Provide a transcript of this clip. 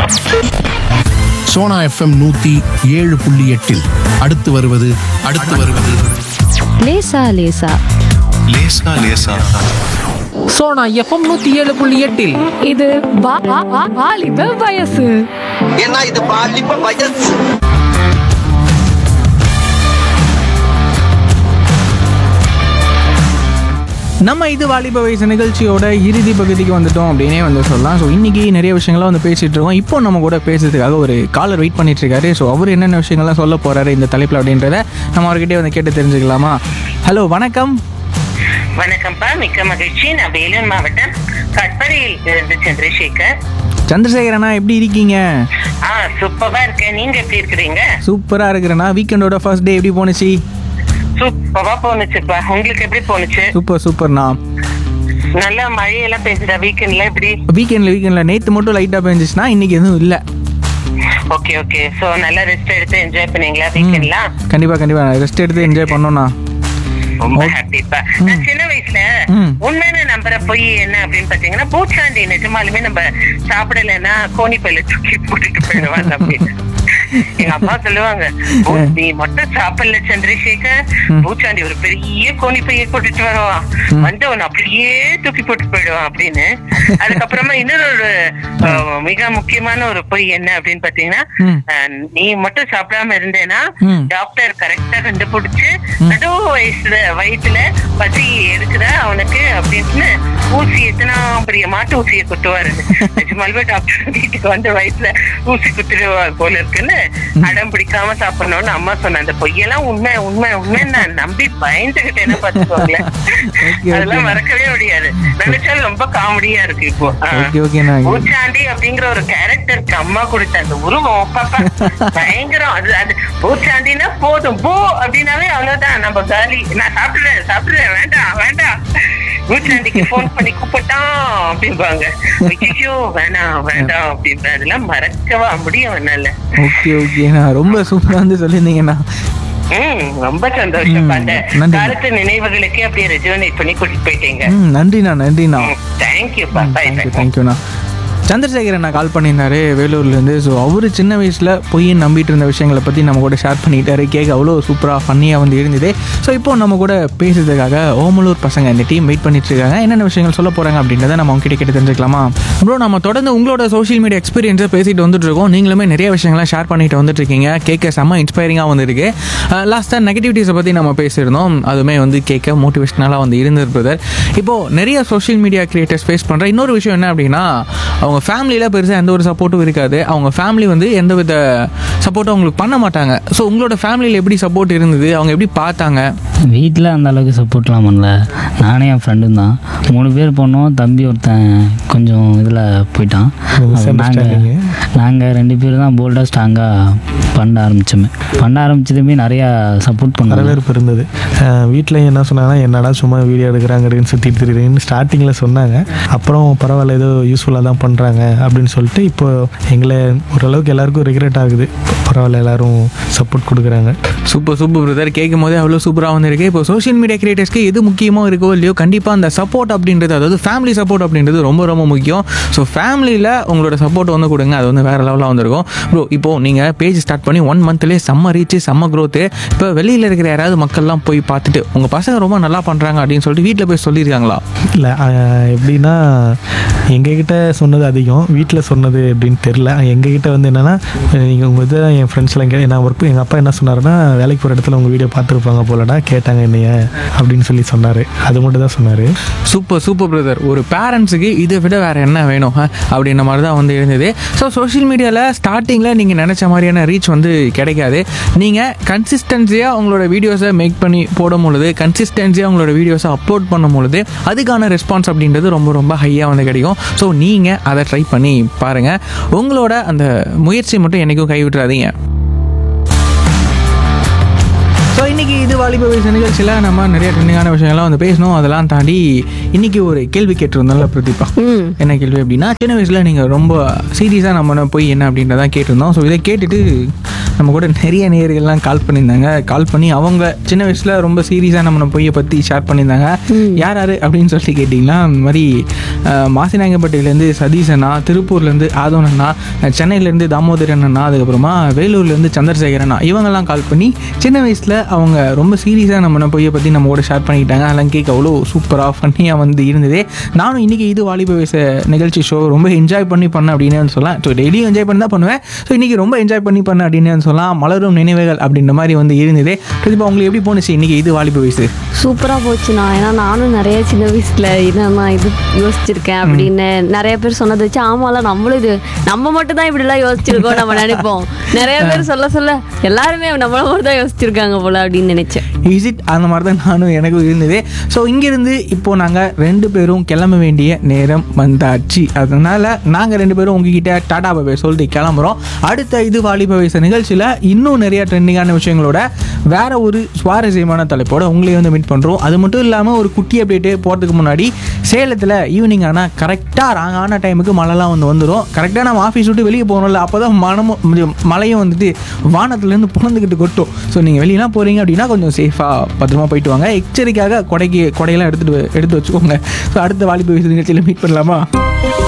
Sona FM 107.8 அடுத்து வருவது லேசா லேசா லேசா லேசா சோனா எஃப்எம் 107.8 இது வாலிப வயசு. ஏன்னா இது பாலிப்ப வயசு. நம்ம இது வாலிப வயசு நிகழ்ச்சியோட இறுதி பகுதிக்கு வந்துட்டோம் அப்படின்னே வந்து சொல்லலாம். ஸோ இன்றைக்கி நிறைய விஷயங்கள்லாம் வந்து பேசிகிட்டு இருக்கோம். இப்போ நம்ம கூட பேசுறதுக்காக ஒரு காலர் வெயிட் பண்ணிட்டு இருக்காரு. ஸோ அவர் என்னென்ன விஷயங்கள்லாம் சொல்ல போகிறாரு இந்த தலைப்பில் அப்படின்றத நம்ம அவர்கிட்டே வந்து கேட்டு தெரிஞ்சுக்கலாமா? ஹலோ, வணக்கம். வணக்கம்ப்பா, மிக்க மகிழ்ச்சி. நான் வேலூர் மாவட்டம் கட்படியில் இருந்து சந்திரசேகர். சந்திரசேகரண்ணா, எப்படி இருக்கீங்க? சூப்பரா இருக்கேன். நீங்க எப்படி இருக்கிறீங்க? சூப்பராக இருக்கிறேண்ணா. வீக்கெண்டோட ஃபர்ஸ்ட் டே எப்படி போணுச்சு? சூப்பரா போனுச்சுப்பா. உங்களுக்கு எப்படி போனுச்சு? சூப்பர்ண்ணா. நல்லா மழையெல்லாம் பெய்யுதா வீக்கெண்ட்ல? எப்படி? வீக்கெண்ட்ல நேற்று மட்டும் லைட்டாக பெஞ்சிச்சுன்னா இன்னைக்கு எதுவும் இல்லை. ஓகே. சோ நல்லா ரெஸ்ட் எடுத்து என்ஜாய் பண்ணீங்களா வீக்கெண்ட்லாம்? கண்டிப்பா ரெஸ்ட் எடுத்து என்ஜாய் பண்ணோம்ண்ணா. ரொம்ப ஹாப்பிப்பா. நான் சின்ன வயசுல உண்மையான நம்பரை போய் என்ன அப்படின்னு பாத்தீங்கன்னா, பூச்சாண்டி நிஜமாலுமே நம்ம சாப்பிடலன்னா கோணி பையில தூக்கி போட்டுட்டு போயிடுவாங்க அப்படின்னு எங்க அப்பா சொல்லுவாங்க. நீ மட்டும் சாப்பிடல சந்திரசேகர், பூச்சாண்டி ஒரு பெரிய கோணி பைய போட்டுட்டு வருவான், வந்து அவன் அப்படியே தூக்கி போட்டு போயிடுவான் அப்படின்னு. அதுக்கப்புறமா இன்னொரு மிக முக்கியமான ஒரு பொய் என்ன அப்படின்னு பாத்தீங்கன்னா, நீ மட்டும் சாப்பிடாம இருந்தேன்னா டாக்டர் கரெக்டா கண்டுபிடிச்சு நடு வயிற்றுல பசி எடுக்குதா அவனுக்கு அப்படின்னு ஊசி எத்தனா பெரிய மாட்டு ஊசியை குத்துவாரு. நிஜமாலுமே டாக்டர் வீட்டுக்கு வந்து வயிற்றுல ஊசி குத்துடுவார் போல இருக்குன்னு அடம் பிடிக்காம சாப்பிடணும்னு அம்மா சொன்ன அந்த பொய்யெல்லாம் உண்மை நான் நம்பி பயந்துகிட்டேன்னு பாத்துக்கோங்களேன். அதெல்லாம் மறக்கவே முடியாது. நினைச்சாலும் ரொம்ப காமெடியா இருக்கு. இப்போ பூச்சாண்டி அப்படிங்கிற ஒரு கேரக்டருக்கு அம்மா கொடுத்த அந்த உருவம் பயங்கரம். அது பூச்சாண்டினா போதும் போ அப்படின்னாவே அவ்வளவுதான், நம்ம காலி. நான் சாப்பிடுறேன் வேண்டாம் பூச்சாண்டிக்கு போன் பண்ணி கூப்பிட்டான் அப்படிம்பாங்க. ஐயோ வேண்டாம் அப்படின்ற அதெல்லாம் மறக்கவா முடியும் என்னால. ஓகேண்ணா, ரொம்ப சூப்பரா வந்து சொல்லியிருந்தீங்கண்ணா. ரொம்ப சந்தோஷம். அந்த காலத்து நினைவுகளுக்கே அப்படியே ரெஜுவனேட் பண்ணி கூட்டிட்டு போயிட்டீங்க. நன்றிண்ணா. தேங்க்யூண்ணா. சந்திரசேகர் அண்ணா கால் பண்ணியிருந்தாரு வேலூர்லேருந்து. ஸோ அவர் சின்ன வயசில் போய் நம்பிட்டு இருந்த விஷயங்களை பற்றி நம்ம கூட ஷேர் பண்ணிக்கிட்டாரு. கேட்க அவ்வளோ சூப்பராக ஃபன்னியாக வந்து இருந்தது. ஸோ இப்போது நம்ம கூட பேசுறதுக்காக ஓமலூர் பசங்க இந்த டீம் வெயிட் பண்ணிட்டு இருக்காங்க. என்னென்ன விஷயங்கள் சொல்ல போகிறாங்க அப்படின்றத நம்ம அவங்க கிட்ட கேட்டு தெரிஞ்சுக்கலாமா? ப்ரோ, நம்ம தொடர்ந்து உங்களோட சோஷியல் மீடியா எக்ஸ்பீரியன்ஸை பேசிட்டு வந்துட்டு இருக்கோம். நீங்களுமே நிறைய விஷயங்கள்லாம் ஷேர் பண்ணிட்டு வந்துட்டு இருக்கீங்க. கேட்க செம்ம இன்ஸ்பைரிங்காக வந்துருக்கு. லாஸ்ட்டாக நெகட்டிவிட்டிஸை பற்றி நம்ம பேசியிருந்தோம். அதுவுமே வந்து கேட்க மோட்டிவேஷனலாக வந்து இருந்தது பிரதர். இப்போது நிறைய சோஷியல் மீடியா கிரியேட்டர்ஸ் ஃபேஸ் பண்ணுற இன்னொரு விஷயம் என்ன அப்படின்னா, அவங்க ஃபேமிலியில் பெருசாக எந்த ஒரு சப்போர்ட்டும் இருக்காது. அவங்க ஃபேமிலி வந்து எந்த வித சப்போர்ட்டும் அவங்களுக்கு பண்ண மாட்டாங்க. ஸோ உங்களோட ஃபேமிலியில் எப்படி சப்போர்ட் இருந்தது? அவங்க எப்படி பார்த்தாங்க? வீட்டில் அந்த அளவுக்கு சப்போர்ட்லாம் பண்ணல. நானே என் ஃப்ரெண்டும் தான் 3 பேர் போனோம். தம்பி ஒருத்தன் கொஞ்சம் இதில் போயிட்டான். நாங்கள் 2 பேர் தான் போல்டாக ஸ்ட்ராங்காக பண்ண ஆரம்பிச்சதுமே நிறையா சப்போர்ட் பண்ண வரவேற்பு இருந்தது. வீட்டில் என்ன சொன்னாங்கன்னா, என்னடா சும்மா வீடியோ எடுக்கிறாங்கன்னு சுற்றிட்டு தெரியுதுன்னு ஸ்டார்டிங்கில் சொன்னாங்க. அப்புறம் பரவாயில்ல, ஏதோ யூஸ்ஃபுல்லாக தான் பண்ணுறாங்க அப்படின்னு சொல்லிட்டு இப்போ எங்களை ஓரளவுக்கு எல்லாருக்கும் ரெகுலேட் ஆகுது. பரவாயில்ல, எல்லாரும் சப்போர்ட் கொடுக்குறாங்க. Super brother. கேட்கும் போதே அவ்வளோ சூப்பராக வந்துருக்கு. இப்போ சோஷியல் மீடியா கிரியேட்டர்ஸ்க்கு எது முக்கியமாக இருக்கோ இல்லையோ, கண்டிப்பாக அந்த சப்போர்ட் அப்படின்றது, அதாவது ஃபேமிலி சப்போர்ட் அப்படின்றது ரொம்ப முக்கியம். ஸோ ஃபேமிலியில் உங்களோட சப்போர்ட் வந்து கொடுங்க. அது வந்து வேறு லெவலாக வந்துருக்கும். ப்ரோ, இப்போது நீங்கள் பேஜ் ஸ்டார்ட் பண்ணி 1 மந்த்லேயே செம்ம ரீச், செம்ம க்ரோத்து. இப்போ வெளியில் இருக்கிற யாராவது மக்கள்லாம் போய் பார்த்துட்டு உங்கள் பசங்க ரொம்ப நல்லா பண்ணுறாங்க அப்படின்னு சொல்லிட்டு வீட்டில் போய் சொல்லியிருக்காங்களா? இல்லை, எப்படின்னா எங்ககிட்ட சொன்னது அதிகம், வீட்டில் சொன்னது எப்படின்னு தெரில. எங்ககிட்ட வந்து என்னென்னா, நீங்கள் உங்கள் இதை என் ஃப்ரெண்ட்ஸ்லாம் நான் எங்கள் அப்பா என்ன சொன்னார்னா, வேலைக்கு போகிற இடத்துல உங்கள் வீடியோ பார்த்துருப்பாங்க போலடா, கேட்டாங்க என்னைய அப்படின்னு சொல்லி சொன்னார். அது மட்டும் தான் சொன்னார். Super brother. ஒரு பேரண்ட்ஸுக்கு இதை விட வேறு என்ன வேணும் அப்படின்ற மாதிரி தான் வந்து இருந்தது. ஸோ சோஷியல் மீடியாவில் ஸ்டார்டிங்கில் நீங்கள் நினச்ச மாதிரியான ரீச் வந்து கிடைக்காது. நீங்கள் கன்சிஸ்டன்சியாக உங்களோட வீடியோஸை மேக் பண்ணி போடும் பொழுது, கன்சிஸ்டன்சியாக உங்களோட வீடியோஸை அப்லோட் பண்ணும் பொழுது அதுக்கான ரெஸ்பான்ஸ் அப்படின்றது ரொம்ப ஹையாக வந்து கிடைக்கும். ஸோ நீங்கள் அதை ட்ரை பண்ணி பாருங்கள். உங்களோட அந்த முயற்சி மட்டும் என்றைக்கும் கைவிட்டுறாதீங்க. ஸோ இன்றைக்கி இது வாலிப வயசு நிகழ்ச்சியில் நம்ம நிறைய ட்ரெண்டிங்கான விஷயங்கள்லாம் வந்து பேசணும். அதெல்லாம் தாண்டி இன்றைக்கி ஒரு கேள்வி கேட்டிருந்தோம்ல பிரதீபா. என்ன கேள்வி அப்படின்னா, சின்ன வயசில் நீங்கள் ரொம்ப சீரியஸாக நம்ம போய் என்ன அப்படின்றதான் கேட்டிருந்தோம். ஸோ இதை கேட்டுட்டு நம்ம கூட நிறைய நேயர்கள்லாம் கால் பண்ணியிருந்தாங்க. கால் பண்ணி அவங்க சின்ன வயசில் ரொம்ப சீரியஸாக நம்ம பொய்யை பற்றி ஷேர் பண்ணியிருந்தாங்க. யார் யார் அப்படின்னு சொல்லிட்டு கேட்டிங்கன்னா, இந்த மாதிரி மாசிநாயங்கப்பட்டியிலேருந்து சதீஷ் அண்ணா, திருப்பூர்லேருந்து ஆதவன் அண்ணா, சென்னையிலேருந்து தாமோதரன் அண்ணா, அதுக்கப்புறமா வேலூர்லேருந்து சந்திரசேகர் அண்ணா, இவங்கெல்லாம் கால் பண்ணி சின்ன வயசில் அவங்க ரொம்ப சீரியஸாக நம்ம பொய்யை பற்றி நம்ம கூட ஷேர் பண்ணிக்கிட்டாங்க. அதெல்லாம் கேட்க அவ்வளோ சூப்பராக ஃபன்னியாக வந்து இருந்ததே. நானும் இன்றைக்கி இது வாலிப வயசு நிகழ்ச்சி ஷோ ரொம்ப என்ஜாய் பண்ணேன் அப்படின்னு சொல்லலாம். ஸோ டெய்லியும் என்ஜாய் பண்ணி தான் பண்ணுவேன். ஸோ இன்றைக்கி ரொம்ப என்ஜாய் பண்ணேன் அப்படின்னு சொல்லலாம். மலரும் நினைவுகள் அப்படின்ற மாதிரி வந்து இருந்ததே. பிரதிபா, உங்களுக்கு எப்படி போணுச்சு இன்றைக்கி இது வாலிப வயசு? சூப்பராக போச்சுண்ணா. ஏன்னா நானும் நிறைய சின்ன வயசில் என்னம்மா இது யோசிச்சிருக்கேன் அப்படின்னு நிறைய பேர் சொன்னதை வச்சு ஆமாம்ல நம்மளும் இது நம்ம மட்டும் தான் இப்படிலாம் யோசிச்சிருக்கோம் நம்ம நினைப்போம். நிறைய பேர் சொல்ல சொல்ல எல்லாருமே நம்மள மட்டும் தான் யோசிச்சிருக்காங்க போல அப்படின்னு நினைச்சேன். விசிட் அந்த மாதிரி தான் நானும் எனக்கும் இருந்தது. ஸோ இங்கேருந்து இப்போது நாங்கள் 2 பேரும் கிளம்ப வேண்டிய நேரம் வந்தாச்சு. அதனால் நாங்கள் 2 பேரும் உங்ககிட்ட டாடா பாய் சொல்லிட்டு கிளம்புறோம். அடுத்த இது வாலிப வயசு நிகழ்ச்சியில் இன்னும் நிறைய ட்ரெண்டிங்கான விஷயங்களோட வேற ஒரு சுவாரஸ்யமான தலைப்போட உங்களையும் வந்து மீட் பண்ணுறோம். அது மட்டும் இல்லாமல் ஒரு குட்டி அப்டேட்டு போகிறதுக்கு முன்னாடி சேலத்தில் ஈவினிங் ஆனால் கரெக்டாக ராங்கான டைமுக்கு மழைலாம் வந்துடும். கரெக்டாக நம்ம ஆஃபீஸ் விட்டு வெளியே போகணும்ல, அப்போ தான் மழையும் வந்துட்டு வானத்துலேருந்து புலந்துக்கிட்டு கொட்டும். ஸோ நீங்கள் வெளியெல்லாம் போகிறீங்க அப்படின்னா கொஞ்சம் சேஃபாக பத்திரமா போயிட்டு வாங்க. எச்சரிக்கையாக கொடையெல்லாம் எடுத்து வச்சுக்கோங்க. ஸோ அடுத்த வாலிப வயசு நிகழ்ச்சியில் மீட் பண்ணலாமா?